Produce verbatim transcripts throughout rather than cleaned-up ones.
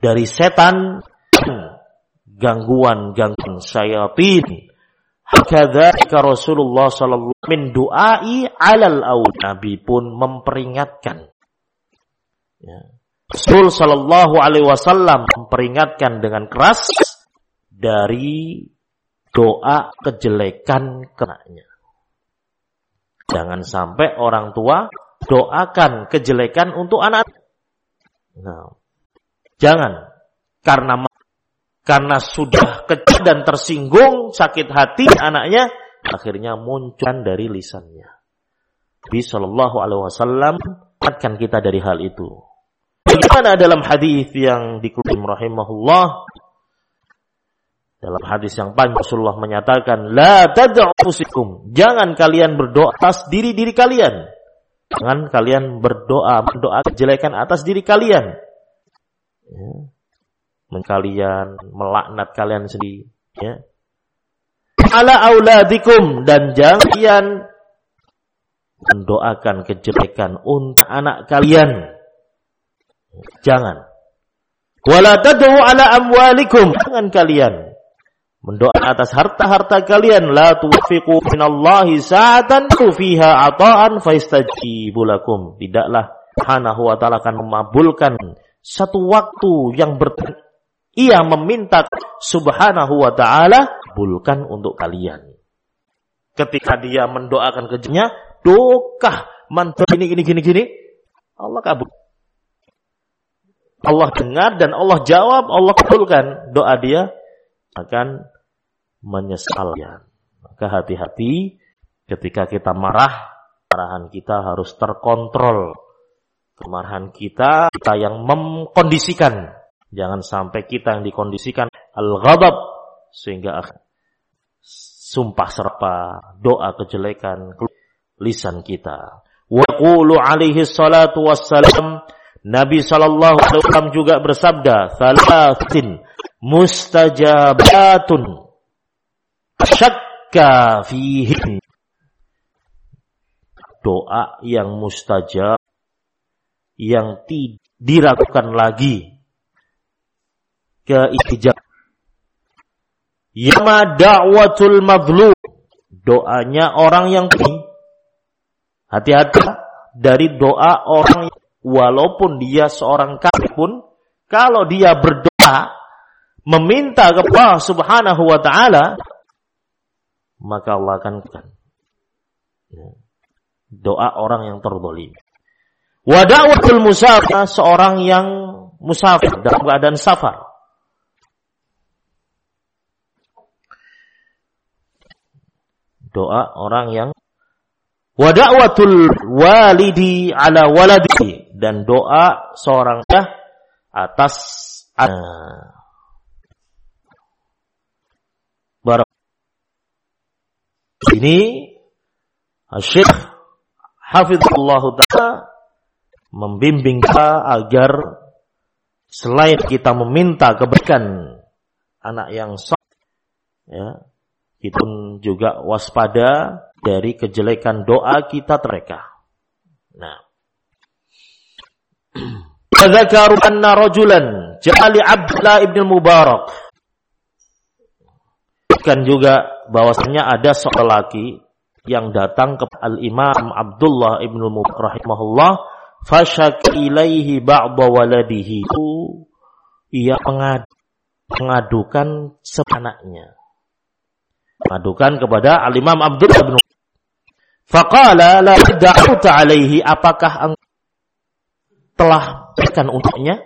dari setan, gangguan-gangguan syayatin. Hakadzalika Rasulullah sallallahu alaihi wasallam min du'ai 'alal aul. Nabi pun memperingatkan. Ya. Rasul sallallahu alaihi wasallam memperingatkan dengan keras dari doa kejelekan kenanya. Jangan sampai orang tua doakan kejelekan untuk anak. Nah, jangan karena karena sudah kecil dan tersinggung, sakit hati anaknya, akhirnya muncul dari lisannya. Nabi sallallahu alaihi wasallam ingatkan kita dari hal itu. Bagaimana dalam hadis yang dikutip rahimahullah, dalam hadis yang panjang Rasulullah menyatakan, la tad'u anfusakum, jangan kalian berdoa atas diri-diri kalian. Jangan kalian berdoa berdoa kejelekan atas diri kalian. Ya. Kalian melaknat kalian sendiri, ya. Ala auladikum, dan jangan kalian mendoakan kejelekan untuk anak kalian. Jangan. Wala tad'u ala amwalikum, jangan kalian mendoa atas harta-harta kalian. La tuwaffiqu minallahi sa'atan fiha ata'an faistajibu lakum. Tidaklah Subhanahu wa ta'ala akan memabulkan satu waktu yang ber ia meminta Subhanahu wa ta'ala kabulkan untuk kalian. Ketika dia mendoakan kejennya, dokah mantu gini gini gini gini, Allah kabul. Allah dengar dan Allah jawab, Allah kabulkan doa dia, akan menyesalnya. Maka hati-hati ketika kita marah, marahan kita harus terkontrol. Kemarahan kita, kita yang mengkondisikan. Jangan sampai kita yang dikondisikan al-ghadab sehingga sumpah serpa doa kejelekan lisan kita. Wa qulu alaihi salatu wassalam, Nabi sallallahu alaihi wasallam juga bersabda, "Thalathin mustajabatun syakka fihi." Doa yang mustajab, yang tidak diragukan lagi keijab. Yama da'watul mazlum, doanya orang yang tinggi. Hati-hati dari doa orang yang, walaupun dia seorang kafir pun, kalau dia berdoa meminta kepada Allah Subhanahu wa ta'ala, maka Allah akan doa orang yang terzalim. Wa da'watul musafir, seorang yang musafir dalam keadaan safar. Doa orang yang wa da'watul walidi ala waladihi, dan doa seorang ayah atas anak. Barak. Ini Syekh Hafizullah Ta'ala membimbing kita agar selain kita meminta kebaikan anak yang saleh, ya, kita pun juga waspada dari kejelekan doa kita mereka. Nah, dzakaru anna rajulan ja'ali Abdullah ibn Mubarak, kan juga bahwasanya ada seorang laki yang datang ke Al-Imam Abdullah ibn Mubarak rahimahullah, fashak ilaihi ba'da waladihi, ia mengadukan sepanaknya, mengadukan kepada Al-Imam Abdullah bin Faqala la da'uta alaihi, apakah engkau telah berikan untuknya?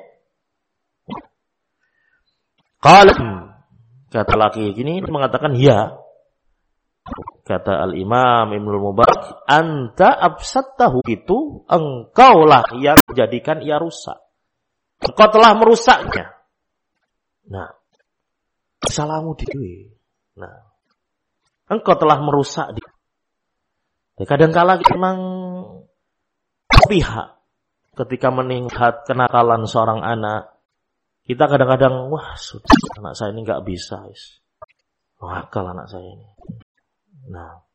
Qala, kata laki ini mengatakan ya. Kata Al-Imam Ibnu Mubarak, anta absattahu, itu engkaulah yang menjadikan ia rusak. Engkau telah merusaknya. Nah, salahmu diri. Nah, engkau telah merusak dia. Kadang-kala memang pihak ketika melihat kenakalan seorang anak, kita kadang-kadang, wah sudah, anak saya ini nggak bisa, nakal anak saya ini. Nah,